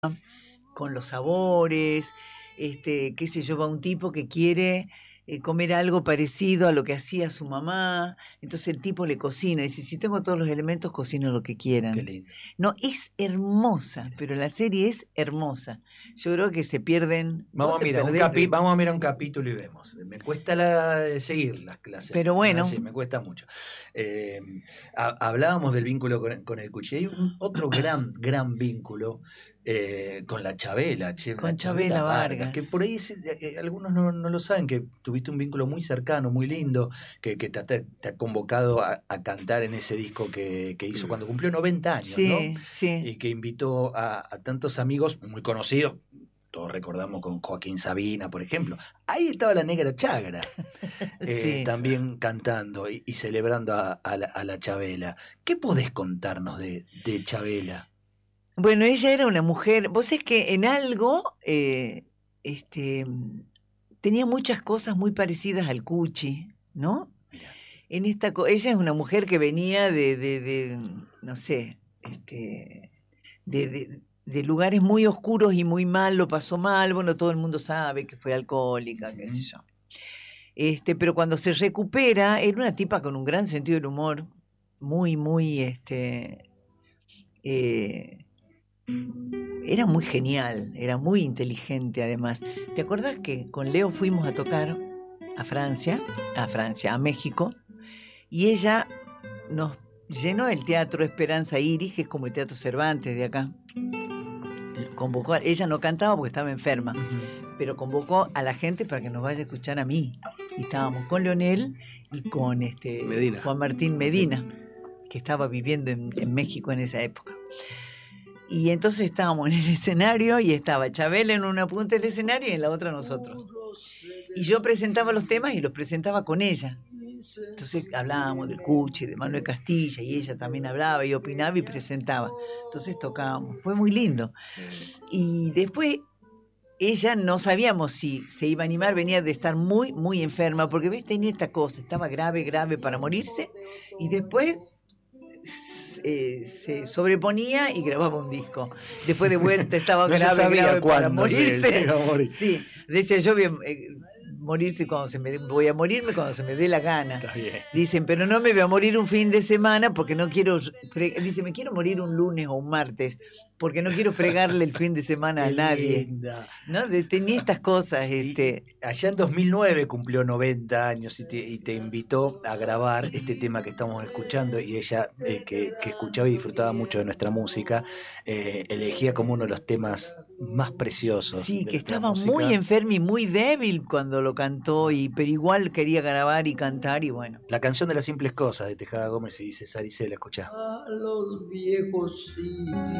con los sabores, qué sé yo, va un tipo que quiere comer algo parecido a lo que hacía su mamá, entonces el tipo le cocina, dice, si tengo todos los elementos, cocino lo que quieran. Qué lindo. No, es hermosa, pero la serie es hermosa. Yo creo que se pierden... Vamos a mirar un capítulo y vemos. Me cuesta seguir las clases. Pero bueno. Sí, me cuesta mucho. Hablábamos del vínculo con el Cuchi. Hay otro gran vínculo con la Chabela. Con Chabela Vargas. Que por ahí algunos no lo saben, que tuviste un vínculo muy cercano, muy lindo, que te ha convocado a cantar en ese disco que hizo cuando cumplió 90 años, sí, ¿no? Sí. Y que invitó a tantos amigos muy conocidos. Todos recordamos con Joaquín Sabina, por ejemplo. Ahí estaba la Negra Chagra, sí. también cantando y celebrando a la Chabela. ¿Qué podés contarnos de Chabela? Bueno, ella era una mujer, vos es que en algo tenía muchas cosas muy parecidas al Cuchi, ¿no? Ella es una mujer que venía de no sé, de lugares muy oscuros y muy mal, lo pasó mal, bueno, todo el mundo sabe que fue alcohólica, qué sé yo. Pero cuando se recupera, era una tipa con un gran sentido del humor, muy, era muy genial, era muy inteligente además. ¿Te acuerdas que con Leo fuimos a tocar a México, y ella nos llenó el Teatro Esperanza Iris, que es como el Teatro Cervantes de acá? Convocó, ella no cantaba porque estaba enferma, pero convocó a la gente para que nos vaya a escuchar a mí. Y estábamos con Leonel y con Juan Martín Medina, que estaba viviendo en México en esa época. Y entonces estábamos en el escenario y estaba Chabela en una punta del escenario y en la otra nosotros. Y yo presentaba los temas y los presentaba con ella. Entonces hablábamos del Cuchi, de Manuel Castilla, y ella también hablaba y opinaba y presentaba. Entonces tocábamos. Fue muy lindo. Y después ella no sabíamos si se iba a animar, venía de estar muy, muy enferma, porque ves, tenía esta cosa, estaba grave para morirse, y después se sobreponía y grababa un disco. Después de vuelta estaba no grave para morirse. Sí, decía yo voy a morirme cuando se me dé la gana. Dicen, pero no me voy a morir un fin de semana porque no quiero, dice, me quiero morir un lunes o un martes porque no quiero fregarle el fin de semana a nadie. ¿No? Tenía estas cosas. Allá en 2009 cumplió 90 años y te invitó a grabar este tema que estamos escuchando, y ella, que escuchaba y disfrutaba mucho de nuestra música, elegía como uno de los temas más preciosos. Sí, que estaba muy enferma y muy débil cuando lo cantó, pero igual quería grabar y cantar, y bueno. La canción de las simples cosas de Tejada Gómez y César Isela, escuchá. A los viejos sitios